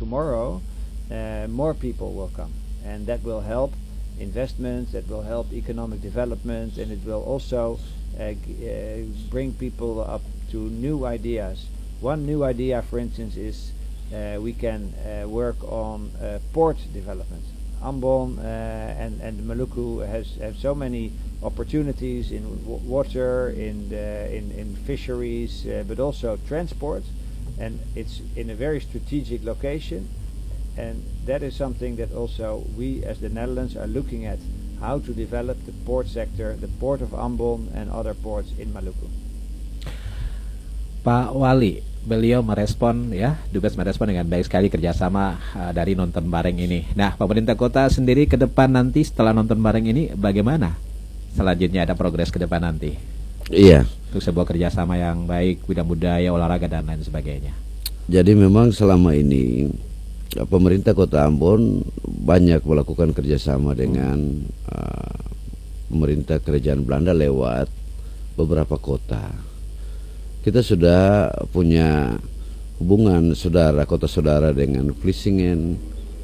tomorrow, more people will come, and that will help investments, that will help economic development, and it will also bring people up to new ideas. One new idea, for instance, is we can work on port development. Ambon and Maluku have so many opportunities in water, in fisheries, but also transport, and it's in a very strategic location, and that is something that also we as the Netherlands are looking at, how to develop the port sector, the port of Ambon and other ports in Maluku. Pak Wali, beliau merespon ya, Dubes merespon dengan baik sekali kerjasama dari nonton bareng ini. Nah, pemerintah kota sendiri ke depan nanti setelah nonton bareng ini bagaimana? Selanjutnya ada progres ke depan nanti. Iya. Untuk sebuah kerjasama yang baik, bidang budaya, olahraga dan lain sebagainya. Jadi memang selama ini pemerintah Kota Ambon banyak melakukan kerjasama dengan pemerintah kerajaan Belanda lewat beberapa kota. Kita sudah punya hubungan saudara, kota saudara dengan Vlissingen,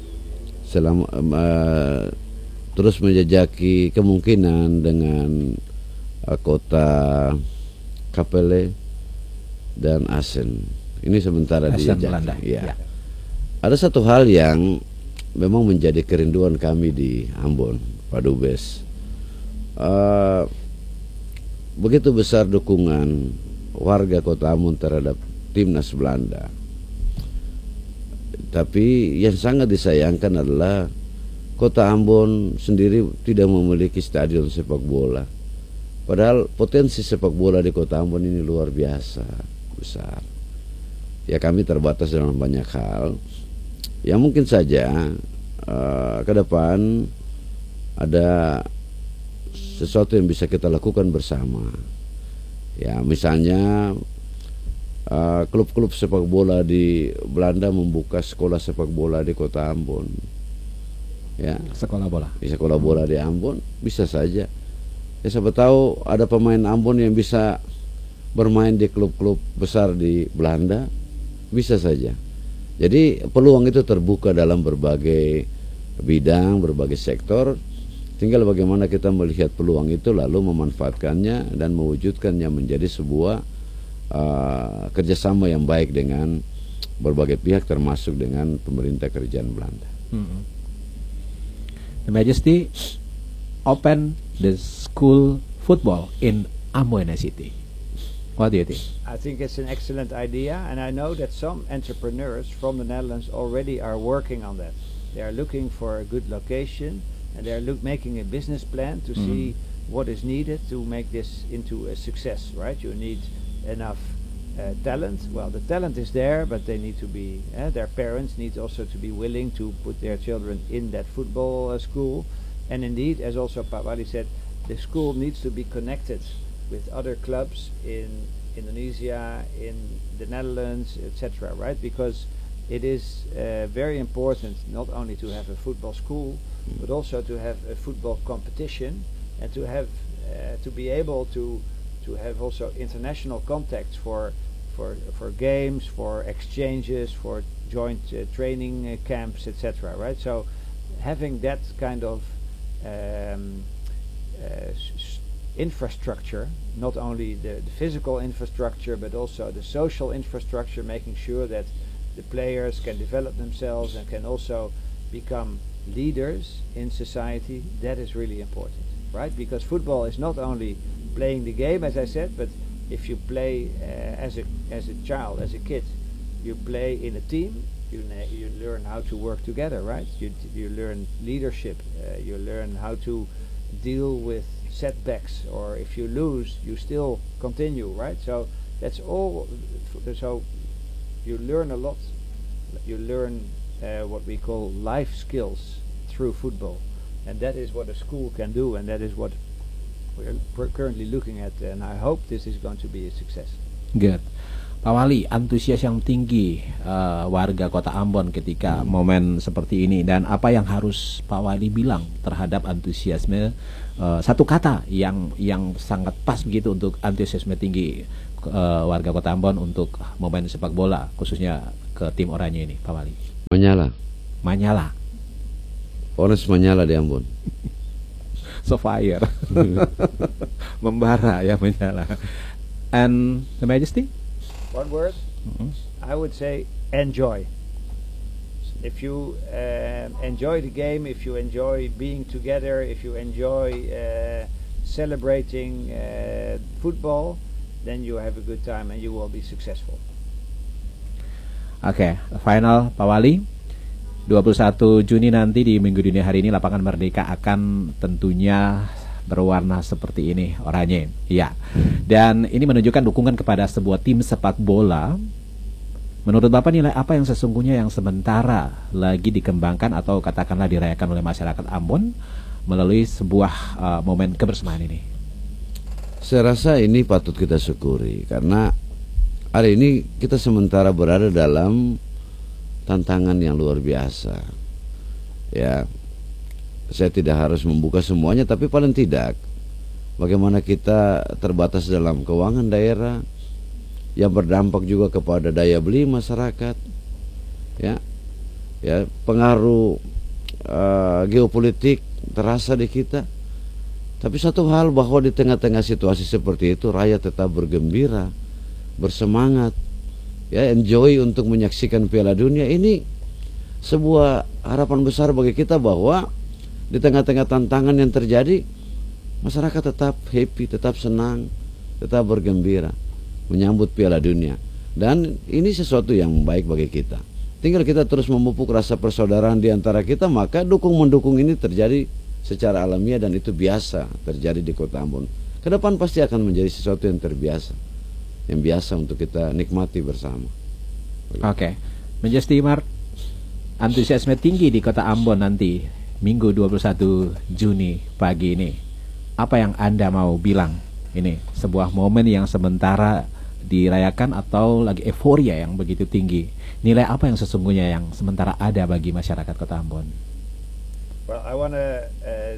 terus menjajaki kemungkinan dengan kota Kapelle dan Assen. Ini sementara dijajaki. Ya. Ada satu hal yang memang menjadi kerinduan kami di Ambon, Pak Dubes. Begitu besar dukungan warga Kota Ambon terhadap timnas Belanda, tapi yang sangat disayangkan adalah Kota Ambon sendiri tidak memiliki stadion sepak bola, padahal potensi sepak bola di Kota Ambon ini luar biasa besar. Ya, kami terbatas dalam banyak hal. Ya, mungkin saja ke depan ada sesuatu yang bisa kita lakukan bersama. Ya, misalnya klub-klub sepak bola di Belanda membuka sekolah sepak bola di Kota Ambon. Ya, sekolah bola. Di sekolah bola di Ambon bisa saja. Ya, siapa tahu ada pemain Ambon yang bisa bermain di klub-klub besar di Belanda, bisa saja. Jadi peluang itu terbuka dalam berbagai bidang, berbagai sektor. Tinggal bagaimana kita melihat peluang itu lalu memanfaatkannya dan mewujudkannya menjadi sebuah kerjasama yang baik dengan berbagai pihak termasuk dengan pemerintah kerajaan Belanda. The Majesty open the school football in Ambon City. What do you think? I think it's an excellent idea, and I know that some entrepreneurs from the Netherlands already are working on that. They are looking for a good location, and they're making a business plan to see what is needed to make this into a success, right? You need enough talent. Well, the talent is there, but they need to be, their parents need also to be willing to put their children in that football school. And indeed, as also Pak Wali said, the school needs to be connected with other clubs in Indonesia, in the Netherlands, etc., right? Because it is very important not only to have a football school, but also to have a football competition, and to have to be able to have also international contacts for games, for exchanges, for joint training camps, etc., right? So having that kind of infrastructure, not only the physical infrastructure but also the social infrastructure, making sure that the players can develop themselves and can also become leaders in society, that is really important, right? Because football is not only playing the game, as I said, but if you play as a child, as a kid, you play in a team, you learn how to work together, right? You learn leadership, you learn how to deal with setbacks, or if you lose, you still continue, right? So that's all. So you learn a lot. You learn what we call life skills through football, and that is what a school can do, and that is what we're currently looking at, and I hope this is going to be a success. Good. Pak Wali, antusias yang tinggi warga Kota Ambon ketika momen seperti ini, dan apa yang harus Pak Wali bilang terhadap antusiasme, satu kata yang sangat pas begitu untuk antusiasme tinggi warga Kota Ambon untuk momen sepak bola, khususnya ke tim Oranye ini, Pak Wali? Menyala. Menyala. Orange menyala di Ambon. So fire. Membara ya, menyala. And the Majesty? One word? I would say enjoy. If you enjoy the game, if you enjoy being together, if you enjoy celebrating football, then you have a good time and you will be successful. Oke, final Pak Wali. 21 Juni nanti di Minggu Dini hari ini lapangan Merdeka akan tentunya berwarna seperti ini, oranye. Ya. Dan ini menunjukkan dukungan kepada sebuah tim sepak bola. Menurut Bapak, nilai apa yang sesungguhnya yang sementara lagi dikembangkan atau katakanlah dirayakan oleh masyarakat Ambon melalui sebuah momen kebersamaan ini? Saya rasa ini patut kita syukuri karena hari ini kita sementara berada dalam tantangan yang luar biasa. Ya, saya tidak harus membuka semuanya, tapi paling tidak bagaimana kita terbatas dalam keuangan daerah yang berdampak juga kepada daya beli masyarakat. Ya, pengaruh geopolitik terasa di kita. Tapi satu hal, bahwa di tengah-tengah situasi seperti itu rakyat tetap bergembira, bersemangat, ya, enjoy untuk menyaksikan Piala Dunia. Ini sebuah harapan besar bagi kita bahwa di tengah-tengah tantangan yang terjadi, masyarakat tetap happy, tetap senang, tetap bergembira menyambut Piala Dunia. Dan ini sesuatu yang baik bagi kita. Tinggal kita terus memupuk rasa persaudaraan di antara kita, maka dukung-mendukung ini terjadi secara alamiah dan itu biasa terjadi di Kota Ambon. Kedepan pasti akan menjadi sesuatu yang terbiasa, yang biasa untuk kita nikmati bersama. Oke. Majesty Mart, antusiasme tinggi di Kota Ambon nanti Minggu 21 Juni pagi ini. Apa yang Anda mau bilang? Ini sebuah momen yang sementara dirayakan atau lagi euforia yang begitu tinggi. Nilai apa yang sesungguhnya yang sementara ada bagi masyarakat Kota Ambon? Well, I want to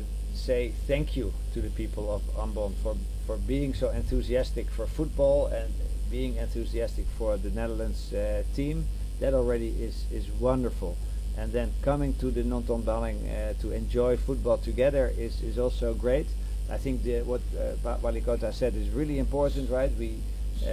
say thank you to the people of Ambon for being so enthusiastic for football and being enthusiastic for the Netherlands team. That already is wonderful. And then coming to the Nonton Balling to enjoy football together is also great. I think what Wali Kota said is really important, right? We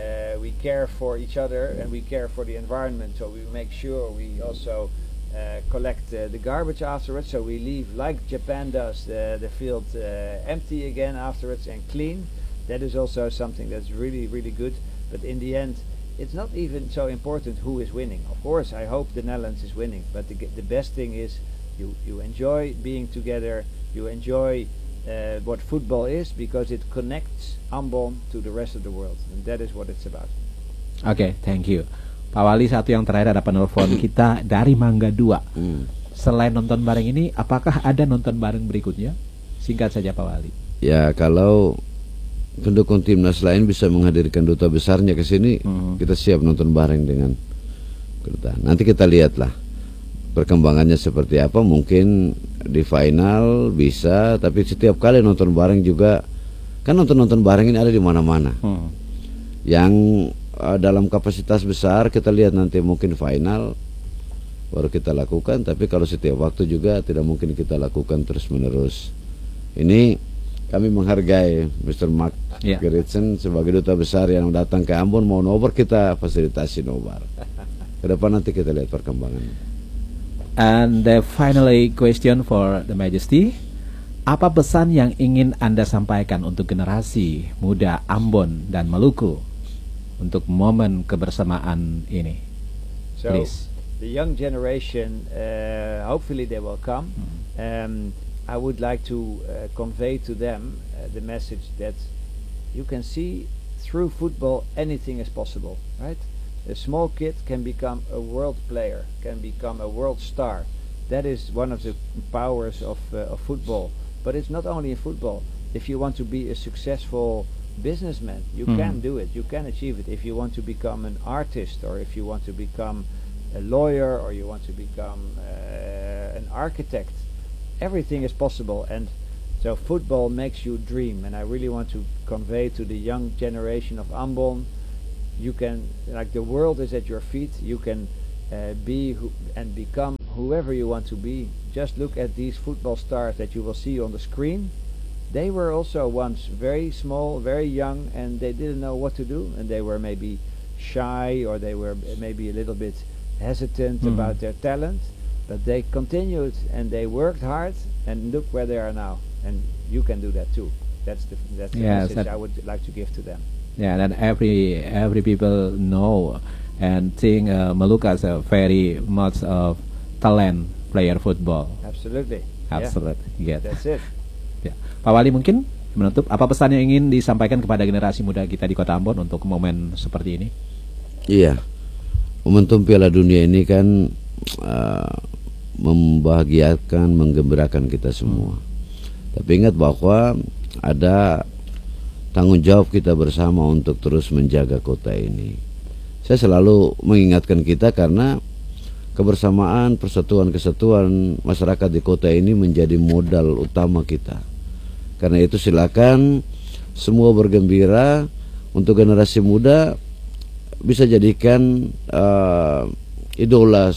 care for each other and we care for the environment, so we make sure we also collect the garbage afterwards, so we leave, like Japan does, the field empty again afterwards and clean. That is also something that's really, really good. But in the end, it's not even so important who is winning. Of course, I hope the Netherlands is winning, but the best thing is you enjoy being together, you enjoy what football is, because it connects Ambon to the rest of the world, and that is what it's about. Oke, thank you. Pak Wali, satu yang terakhir, ada penelpon kita dari Mangga 2. Selain nonton bareng ini, apakah ada nonton bareng berikutnya? Singkat saja Pak Wali. Ya, kalau pendukung timnas lain bisa menghadirkan duta besarnya ke sini, kita siap nonton bareng dengan kedutaan. Nanti kita lihatlah perkembangannya seperti apa. Mungkin di final bisa, tapi setiap kali nonton bareng juga, kan nonton bareng ini ada di mana-mana. Yang dalam kapasitas besar kita lihat nanti mungkin final baru kita lakukan, tapi kalau setiap waktu juga tidak mungkin kita lakukan terus-menerus. Ini kami menghargai Mr. Mark Gerritsen sebagai duta besar yang datang ke Ambon, mau nobar kita fasilitasi nobar. Kedepan nanti kita lihat perkembangannya. And the finally question for the Majesty, apa pesan yang ingin Anda sampaikan untuk generasi muda Ambon dan Maluku untuk momen kebersamaan ini? So, please. The young generation, hopefully they will come. I would like to convey to them the message that you can see through football anything is possible, right? A small kid can become a world player, can become a world star. That is one of the powers of football. But it's not only in football. If you want to be a successful businessman, you can do it, you can achieve it. If you want to become an artist, or if you want to become a lawyer, or you want to become an architect, everything is possible. And so football makes you dream, and I really want to convey to the young generation of Ambon, you can, like, the world is at your feet. You can and become whoever you want to be. Just look at these football stars that you will see on the screen. They were also once very small, very young, and they didn't know what to do, and they were maybe shy, or they were maybe a little bit hesitant about their talent, but they continued and they worked hard, and look where they are now. And you can do that too. That's the message I would like to give to them. Yeah, and every people know and think Maluka is a very much of talent player football. Absolutely. Absolutely. Yeah. Yeah. That's it. Ya. Pak Wali, mungkin menutup, apa pesan yang ingin disampaikan kepada generasi muda kita di Kota Ambon untuk momen seperti ini? Iya, momentum Piala Dunia ini kan membahagiakan, menggembirakan kita semua. Tapi ingat bahwa ada tanggung jawab kita bersama untuk terus menjaga kota ini. Saya selalu mengingatkan kita karena kebersamaan, persatuan, kesatuan masyarakat di kota ini menjadi modal utama kita. Karena itu silakan semua bergembira, untuk generasi muda bisa jadikan idola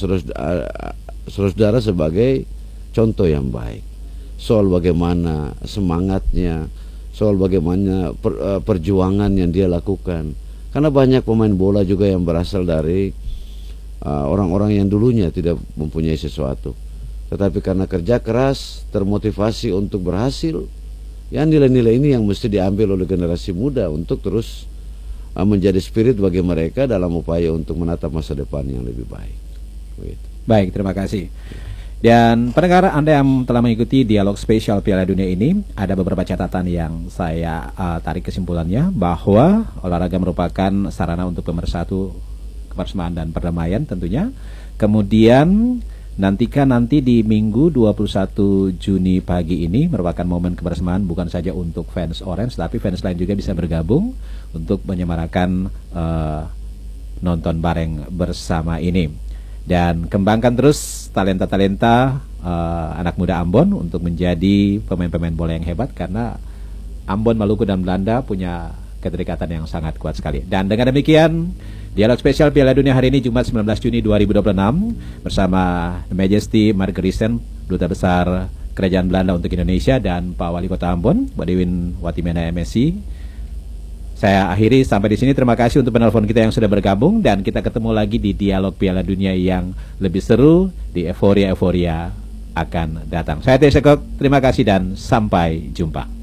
saudara sebagai contoh yang baik. Soal bagaimana semangatnya, soal bagaimana perjuangan yang dia lakukan. Karena banyak pemain bola juga yang berasal dari orang-orang yang dulunya tidak mempunyai sesuatu, tetapi karena kerja keras, termotivasi untuk berhasil. Ya, nilai-nilai ini yang mesti diambil oleh generasi muda untuk terus menjadi spirit bagi mereka dalam upaya untuk menatap masa depan yang lebih baik. Begitu. Baik, terima kasih. Dan pendengar Anda yang telah mengikuti dialog spesial Piala Dunia ini, ada beberapa catatan yang saya tarik kesimpulannya, bahwa olahraga merupakan sarana untuk pemersatu, kebersamaan dan perdamaian tentunya. Kemudian nanti di Minggu 21 Juni pagi ini merupakan momen kebersamaan bukan saja untuk fans Orange, tapi fans lain juga bisa bergabung untuk menyemarakan nonton bareng bersama ini. Dan kembangkan terus talenta-talenta anak muda Ambon untuk menjadi pemain-pemain bola yang hebat, karena Ambon, Maluku, dan Belanda punya keterikatan yang sangat kuat sekali. Dan dengan demikian, dialog spesial Piala Dunia hari ini Jumat 19 Juni 2026 bersama The Majesty Margerisen, Duta Besar Kerajaan Belanda untuk Indonesia, dan Pak Wali Kota Ambon, Pak Dewin Watimena MSI. Saya akhiri sampai di sini. Terima kasih untuk penelpon kita yang sudah bergabung, dan kita ketemu lagi di dialog Piala Dunia yang lebih seru, di euforia akan datang. Saya Teh Sekok, terima kasih dan sampai jumpa.